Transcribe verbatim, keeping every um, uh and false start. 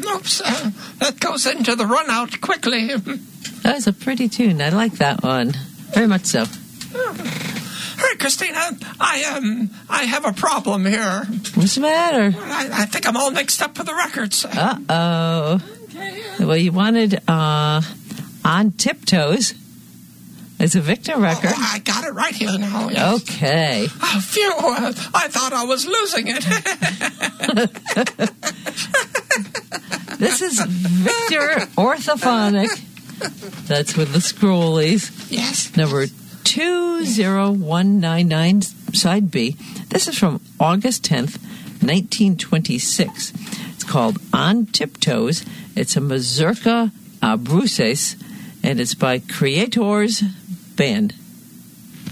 oops, uh, that goes into the run out quickly. That was a pretty tune. I like that one. Very much so. Hey, Christina, I um, I have a problem here. What's the matter? I, I think I'm all mixed up with the records. Uh-oh. Well, you wanted uh, On Tiptoes. It's a Victor record. Oh, I got it right here now. Yes. Okay. Oh, phew. Uh, I thought I was losing it. This is Victor Orthophonic. That's with the Scrollies. Yes. Number two zero one nine nine, side B. This is from August tenth, nineteen twenty-six. It's called On Tiptoes. It's a mazurka a bruces, and it's by Creators Band.